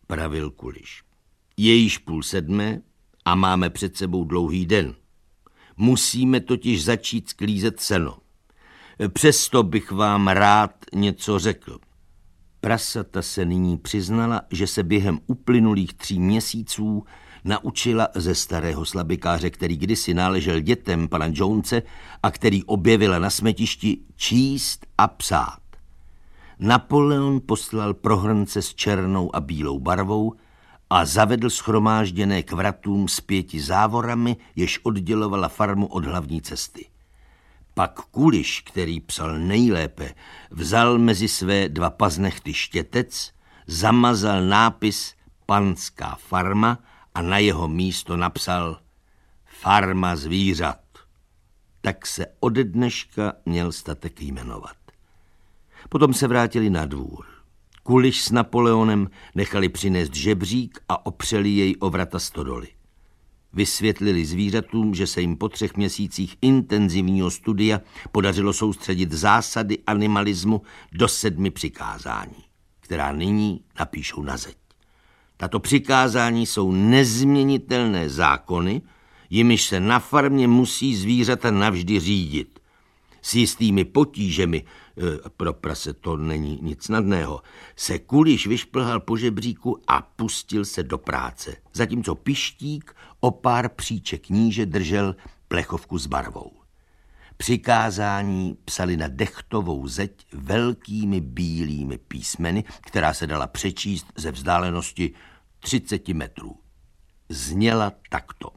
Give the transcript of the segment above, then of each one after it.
pravil Kuliš. Je již 6:30 a máme před sebou dlouhý den. Musíme totiž začít sklízet seno. Přesto bych vám rád něco řekl. Prasata se nyní přiznala, že se během uplynulých 3 měsíců naučila ze starého slabikáře, který kdysi náležel dětem pana Jonese a který objevila na smetišti, číst a psát. Napoleon poslal prohrnce s černou a bílou barvou a zavedl shromážděné k vratům s 5 závorami, jež oddělovala farmu od hlavní cesty. Pak Kuliš, který psal nejlépe, vzal mezi své 2 paznechty štětec, zamazal nápis Panská farma a na jeho místo napsal Farma zvířat. Tak se ode dneška měl statek jmenovat. Potom se vrátili na dvůr. Kuliš s Napoleonem nechali přinést žebřík a opřeli jej o vrata stodoly. Vysvětlili zvířatům, že se jim po 3 měsících intenzivního studia podařilo soustředit zásady animalismu do 7 přikázání, která nyní napíšou na zeď. Tato přikázání jsou nezměnitelné zákony, jimiž se na farmě musí zvířata navždy řídit. S jistými potížemi, pro prase to není nic snadného, se Kuliš vyšplhal po žebříku a pustil se do práce, zatímco Pištík o pár příček níže držel plechovku s barvou. Přikázání psali na dechtovou zeď velkými bílými písmeny, která se dala přečíst ze vzdálenosti 30 metrů. Zněla takto.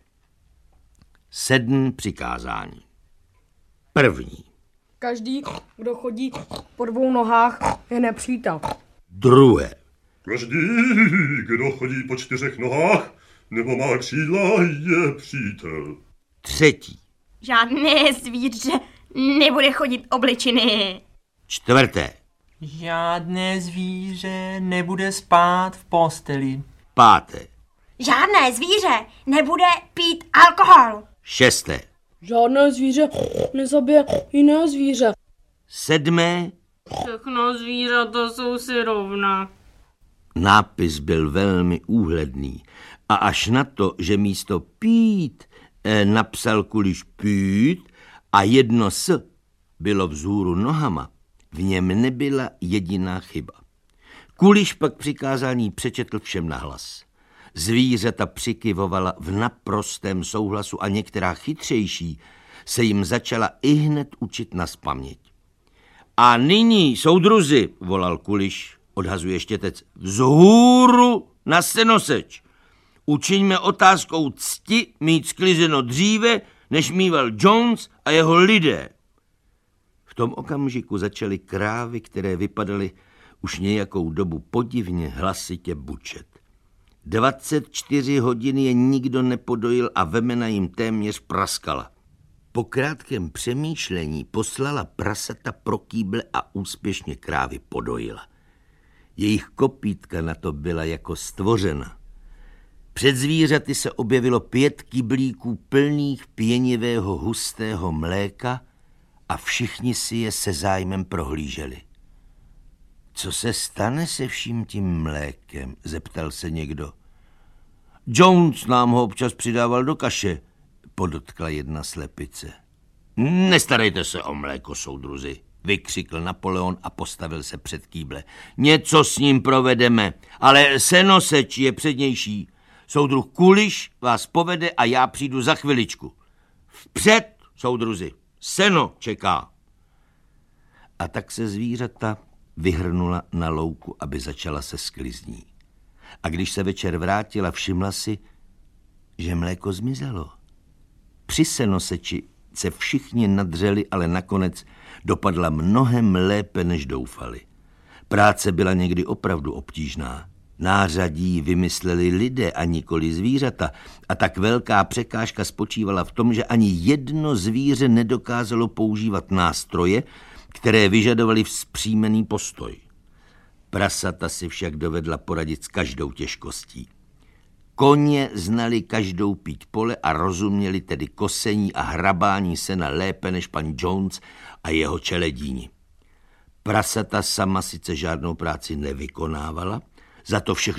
7 přikázání. První. Každý, kdo chodí po 2 nohách, je nepřítel. Druhé. Každý, kdo chodí po 4 nohách nebo má křídla, je přítel. Třetí. Žádné zvíře nebude chodit obličiny. Čtvrté. Žádné zvíře nebude spát v posteli. Páté. Žádné zvíře nebude pít alkohol. Šesté. Žádné zvíře nezabije jiné zvíře. Sedmé. Všechno zvířata jsou si rovna. Nápis byl velmi úhledný a až na to, že místo pít napsal Kuliš pít a jedno s bylo vzhůru nohama, v něm nebyla jediná chyba. Kuliš pak přikázání přečetl všem nahlas. Zvířata přikyvovala v naprostém souhlasu a některá chytřejší se jim začala ihned učit nazpaměť. A nyní, soudruzi, volal Kuliš, odhazuje štětec, vzhůru na senoseč. Učiňme otázkou cti mít sklizeno dříve, než mýval Jones a jeho lidé. V tom okamžiku začaly krávy, které vypadaly už nějakou dobu podivně hlasitě bučet. 24 hodin je nikdo nepodojil a vemena jim téměř praskala. Po krátkém přemýšlení poslala prasata pro kýble a úspěšně krávy podojila. Jejich kopítka na to byla jako stvořena. Před zvířaty se objevilo 5 kyblíků plných pěnivého hustého mléka a všichni si je se zájmem prohlíželi. Co se stane se vším tím mlékem? Zeptal se někdo. Jones nám ho občas přidával do kaše, podotkla jedna slepice. Nestarejte se o mléko, soudruzi, vykřikl Napoleon a postavil se před kýble. Něco s ním provedeme, ale senoseč je přednější. Soudruh Kuliš vás povede a já přijdu za chviličku. Vpřed, soudruzi, seno čeká. A tak se zvířata vyhrnula na louku, aby začala se sklizní. A když se večer vrátila, všimla si, že mléko zmizelo. Při senoseči se všichni nadřeli, ale nakonec dopadla mnohem lépe, než doufali. Práce byla někdy opravdu obtížná. Nářadí vymysleli lidé a nikoli zvířata a tak velká překážka spočívala v tom, že ani jedno zvíře nedokázalo používat nástroje, které vyžadovaly vzpřímený postoj. Prasata si však dovedla poradit s každou těžkostí. Koně znali každou píď pole a rozuměli tedy kosení a hrabání sena lépe než pan Jones a jeho čeledíni. Prasata sama sice žádnou práci nevykonávala, za to všechno